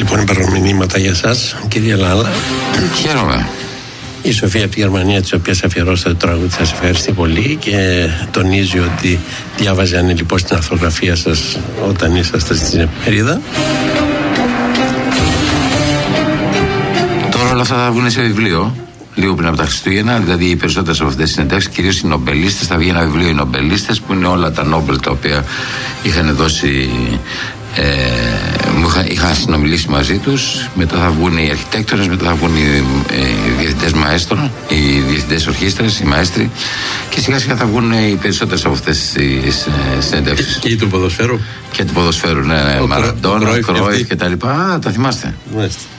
Λοιπόν, υπάρχουν μηνύματα για σας, κυρία Λάλα. Χαίρομαι. Η Σοφία από τη Γερμανία, της οποίας αφιερώσατε το τραγούδι, σας ευχαριστεί πολύ και τονίζει ότι διάβαζε ανελιπώς την αρθογραφία σας όταν ήσασταν στην εφημερίδα. Τώρα όλα αυτά θα βγουν σε βιβλίο λίγο πριν από τα Χριστούγεννα, δηλαδή οι περισσότερες από αυτές τις συνεντεύξεις, κυρίως οι νομπελίστες, θα βγει ένα βιβλίο οι νομπελίστες που είναι όλα τα Νόμπελ τα οποία είχαν δώσει. Είχα συνομιλήσει μαζί τους. Μετά θα βγουν οι αρχιτέκτονες, μετά θα βγουν οι διευθυντές μαέστρων, οι διευθυντές ορχήστρες, οι μαέστροι, και σιγά σιγά θα βγουν οι περισσότερες από αυτές τις συνεντεύξεις. Και του ποδοσφαίρου. Και του ποδοσφαίρου, ναι. Μαραντόνα, Κρόιφ και τα λοιπά. Τα θυμάστε. Μάλιστα.